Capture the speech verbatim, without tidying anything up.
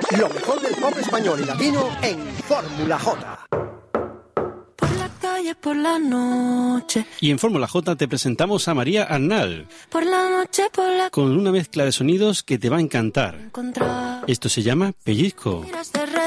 Lo mejor del pop español y latino en Fórmula J. Por la calle, por la noche. Y en Fórmula J te presentamos a María Arnal. Por la noche, por la... Con una mezcla de sonidos que te va a encantar. Encontrar... Esto se llama Pellizco. Miras de